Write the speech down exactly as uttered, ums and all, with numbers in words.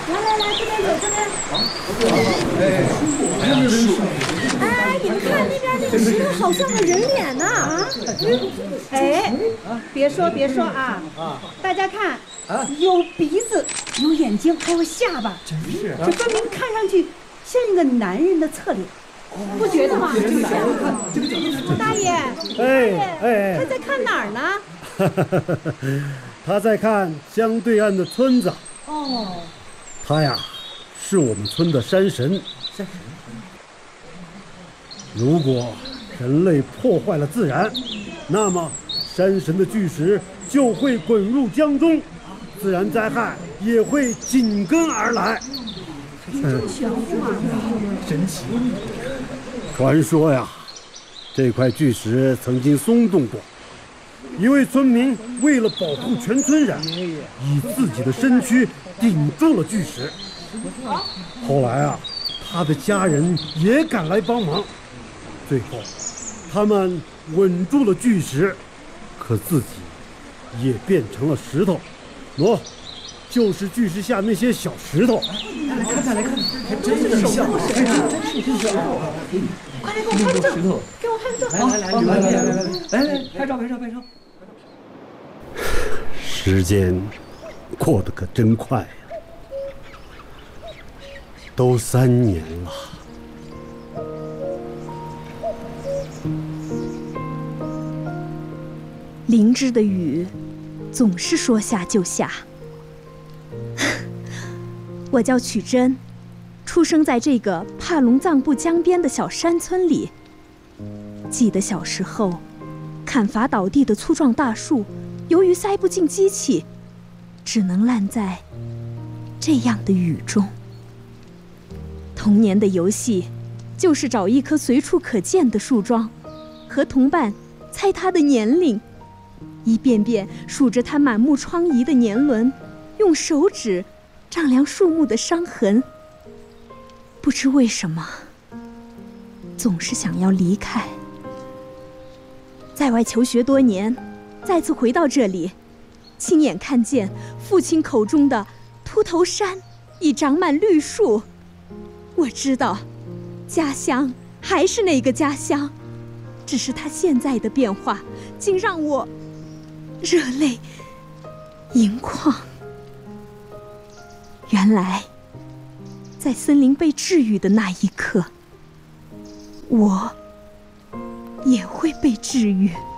来来来，这边走，这边。哎，哎，你们看那边那个石头，好像个人脸呢！啊， 哎，别说别说啊！大家看，有鼻子，有眼睛，还有下巴， 真是， 这分明看上去像一个男人的侧脸。不觉得吗？大爷， 哎哎， 他在看哪儿呢？ 他在看江对岸的村子。 哦， 他呀，是我们村的山神。 山神。 如果人类破坏了自然，那么山神的巨石就会滚入江中，自然灾害也会紧跟而来。 嗯， 神奇。 传说呀，这块巨石曾经松动过，一位村民为了保护全村人，以自己的身躯顶住了巨石。后来啊，他的家人也赶来帮忙，最后他们稳住了巨石，可自己也变成了石头。喏，就是巨石下那些小石头。 来看看，来看看，还真是像，还真是像。 快来给我拍照，给我拍照！ 来来来来来来来来来，拍照拍照拍照。 时间过得可真快呀，都三年了。 灵芝的雨总是说下就下。我叫曲珍，出生在这个帕隆藏布江边的小山村里。记得小时候，砍伐倒地的粗壮大树，由于塞不进机器，只能烂在这样的雨中。童年的游戏，就是找一棵随处可见的树桩，和同伴猜它的年龄，一遍遍数着它满目疮痍的年轮，用手指丈量树木的伤痕。不知为什么，总是想要离开。在外求学多年，再次回到这里，亲眼看见父亲口中的秃头山已长满绿树，我知道，家乡还是那个家乡，只是它现在的变化，竟让我热泪盈眶。原来，在森林被治愈的那一刻，我也会被治愈。